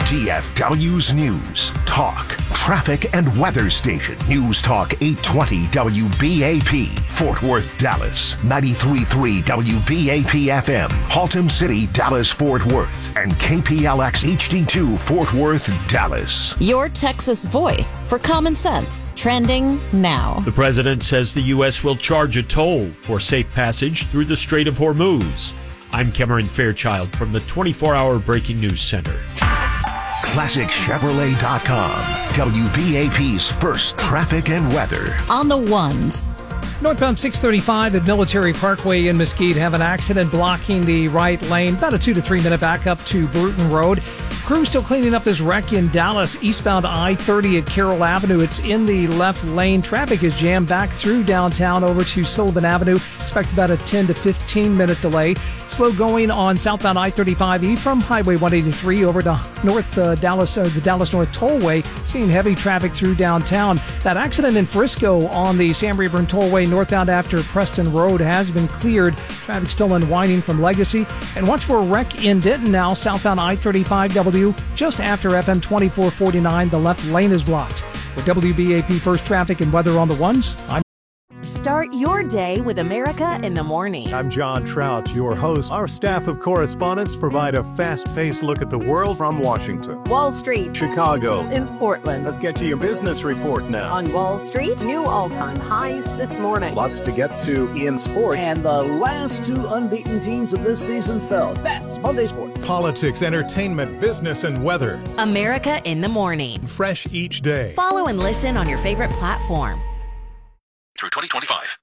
DFW's News, Talk, Traffic and Weather Station. News Talk 820 WBAP, Fort Worth, Dallas. 93.3 WBAP FM, Haltom City, Dallas, Fort Worth. And KPLX HD2, Fort Worth, Dallas. Your Texas voice for common sense. Trending now. The president says the U.S. will charge a toll for safe passage through the Strait of Hormuz. I'm Cameron Fairchild from the 24-hour Breaking News Center. ClassicChevrolet.com, WBAP's first traffic and weather. On the ones. Northbound 635 at Military Parkway in Mesquite have an accident blocking the right lane. About a 2 to 3 minute backup to Bruton Road. Crews still cleaning up this wreck in Dallas, eastbound I-30 at Carroll Avenue. It's in the left lane. Traffic is jammed back through downtown over to Sullivan Avenue. Expect about a 10 to 15 minute delay. Slow going on southbound I-35E from Highway 183 over to the Dallas North Tollway. Seeing heavy traffic through downtown. That accident in Frisco on the Sam Rayburn Tollway northbound after Preston Road has been cleared. Traffic still unwinding from Legacy. And watch for a wreck in Denton now, southbound I-35W. Just after FM 2449, the left lane is blocked. For WBAP First Traffic and Weather on the Ones, I'm Start your day with America in the Morning. I'm John Trout, your host. Our staff of correspondents provide a fast-paced look at the world from Washington, Wall Street, Chicago, in Portland. Let's get to your business report now. On Wall Street, new all-time highs this morning. Lots to get to in sports. And the last two unbeaten teams of this season fell. That's Monday Sports. Politics, entertainment, business, and weather. America in the Morning. Fresh each day. Follow and listen on your favorite platform. Through 2025.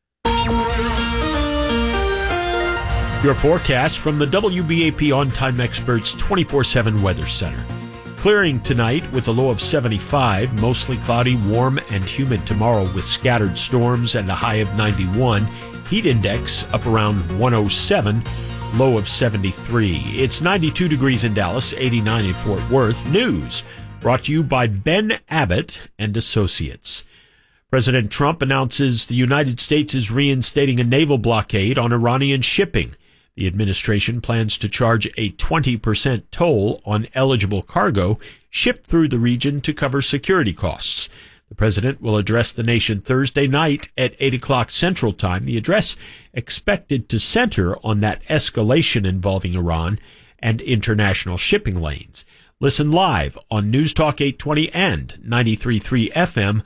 Your forecast from the WBAP On-Time Experts 24/7 Weather Center. Clearing tonight with a low of 75, mostly cloudy, warm, and humid tomorrow with scattered storms and a high of 91. Heat index up around 107, low of 73. It's 92 degrees in Dallas, 89 in Fort Worth. News brought to you by Ben Abbott and Associates. President Trump announces the United States is reinstating a naval blockade on Iranian shipping. The administration plans to charge a 20% toll on eligible cargo shipped through the region to cover security costs. The president will address the nation Thursday night at 8 o'clock Central Time. The address expected to center on that escalation involving Iran and international shipping lanes. Listen live on News Talk 820 and 93.3 FM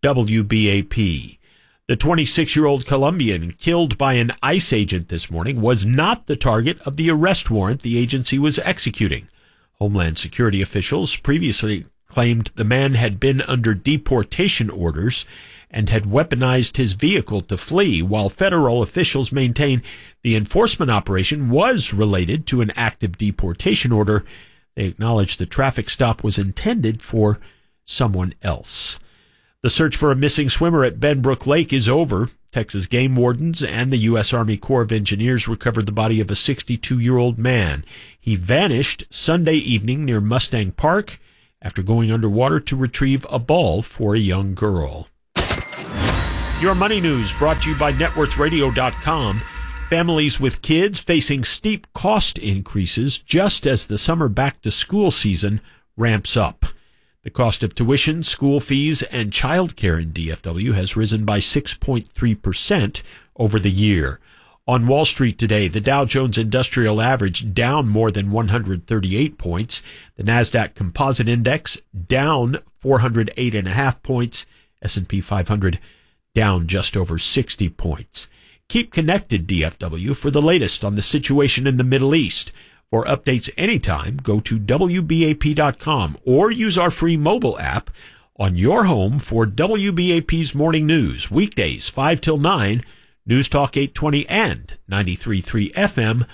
WBAP. The 26-year-old Colombian killed by an ICE agent this morning was not the target of the arrest warrant the agency was executing. Homeland Security officials previously claimed the man had been under deportation orders and had weaponized his vehicle to flee, while federal officials maintain the enforcement operation was related to an active deportation order. They acknowledged the traffic stop was intended for someone else. The search for a missing swimmer at Benbrook Lake is over. Texas game wardens and the U.S. Army Corps of Engineers recovered the body of a 62-year-old man. He vanished Sunday evening near Mustang Park after going underwater to retrieve a ball for a young girl. Your money news brought to you by NetWorthRadio.com. Families with kids facing steep cost increases just as the summer back-to-school season ramps up. The cost of tuition, school fees, and childcare in DFW has risen by 6.3% over the year. On Wall Street today, the Dow Jones Industrial Average down more than 138 points. The NASDAQ Composite Index down 408.5 points. S&P 500 down just over 60 points. Keep connected, DFW, for the latest on the situation in the Middle East. For updates anytime, go to WBAP.com or use our free mobile app on your home for WBAP's morning news. Weekdays, 5 till 9, News Talk 820 and 93.3 FM,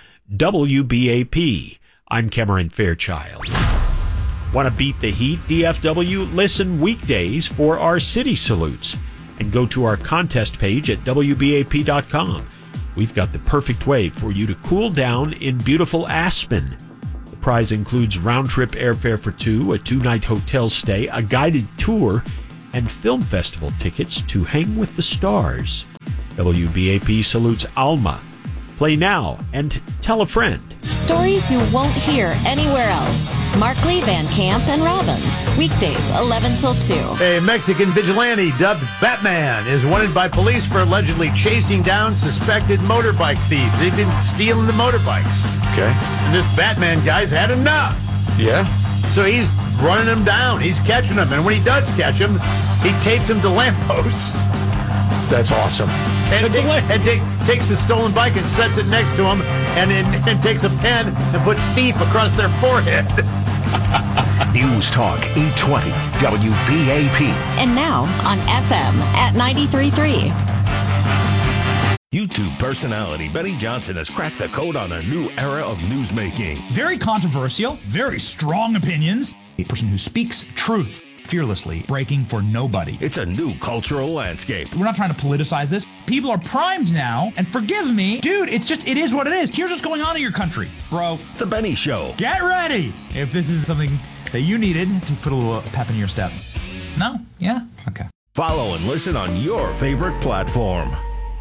WBAP. I'm Cameron Fairchild. Want to beat the heat, DFW? Listen weekdays for our city salutes and go to our contest page at WBAP.com. We've got the perfect way for you to cool down in beautiful Aspen. The prize includes round-trip airfare for two, a 2-night hotel stay, a guided tour, and film festival tickets to hang with the stars. WBAP salutes Alma. Play now and tell a friend. Stories you won't hear anywhere else. Mark Lee, Van Camp, and Robbins. Weekdays, 11 till 2. A Mexican vigilante dubbed Batman is wanted by police for allegedly chasing down suspected motorbike thieves. They've been stealing the motorbikes. Okay. And this Batman guy's had enough. Yeah? So he's running them down. He's catching them. And when he does catch them, he tapes them to lampposts. That's awesome. And takes the stolen bike and sets it next to him and takes a pen and puts thief across their forehead. News Talk 820 WBAP. And now on FM at 93.3. YouTube personality Benny Johnson has cracked the code on a new era of newsmaking. Very controversial, very strong opinions. A person who speaks truth fearlessly, breaking for nobody. It's a new cultural landscape. We're not trying to politicize this. People are primed now, and forgive me, dude, it is what it is. Here's what's going on in your country, bro. The Benny Show. Get ready if this is something that you needed to put a little pep in your step. No? Yeah? Okay. Follow and listen on your favorite platform.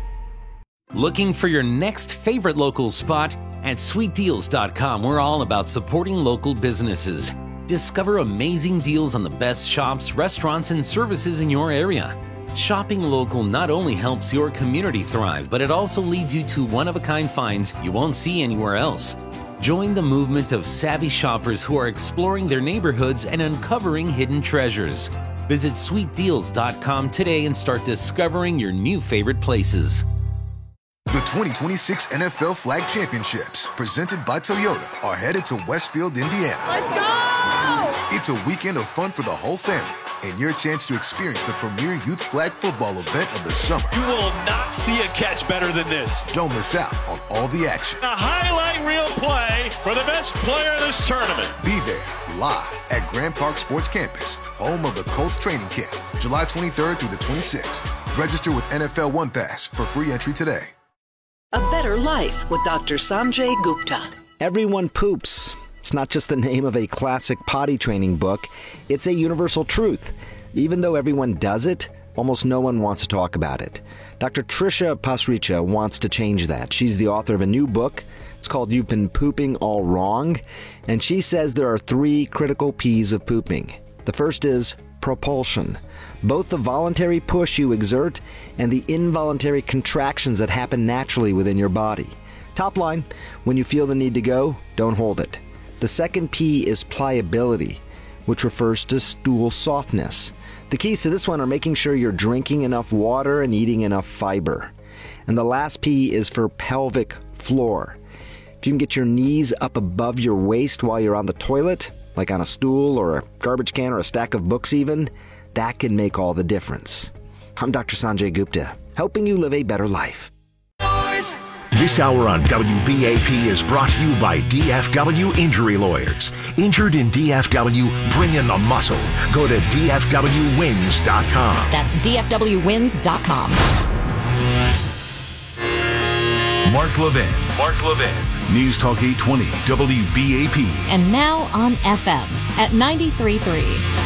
Looking for your next favorite local spot? At sweetdeals.com, we're all about supporting local businesses. Discover amazing deals on the best shops, restaurants, and services in your area. Shopping local not only helps your community thrive, but it also leads you to one-of-a-kind finds you won't see anywhere else. Join the movement of savvy shoppers who are exploring their neighborhoods and uncovering hidden treasures. Visit sweetdeals.com today and start discovering your new favorite places. The 2026 NFL Flag Championships, presented by Toyota, are headed to Westfield, Indiana. Let's go! It's a weekend of fun for the whole family and your chance to experience the premier youth flag football event of the summer. You will not see a catch better than this. Don't miss out on all the action. A highlight reel play for the best player in this tournament. Be there live at Grand Park Sports Campus, home of the Colts training camp, July 23rd through the 26th. Register with NFL One Pass for free entry today. A Better Life with Dr. Sanjay Gupta. Everyone poops. It's not just the name of a classic potty training book. It's a universal truth. Even though everyone does it, almost no one wants to talk about it. Dr. Trisha Pasricha wants to change that. She's the author of a new book. It's called You've Been Pooping All Wrong. And she says there are 3 critical P's of pooping. The first is propulsion. Both the voluntary push you exert and the involuntary contractions that happen naturally within your body. Top line, when you feel the need to go, don't hold it. The second P is pliability, which refers to stool softness. The keys to this one are making sure you're drinking enough water and eating enough fiber. And the last P is for pelvic floor. If you can get your knees up above your waist while you're on the toilet, like on a stool or a garbage can or a stack of books even, that can make all the difference. I'm Dr. Sanjay Gupta, helping you live a better life. This hour on WBAP is brought to you by DFW Injury Lawyers. Injured in DFW, bring in the muscle. Go to DFWWins.com. That's DFWWins.com. Mark Levin. News Talk 820 WBAP. And now on FM at 93.3.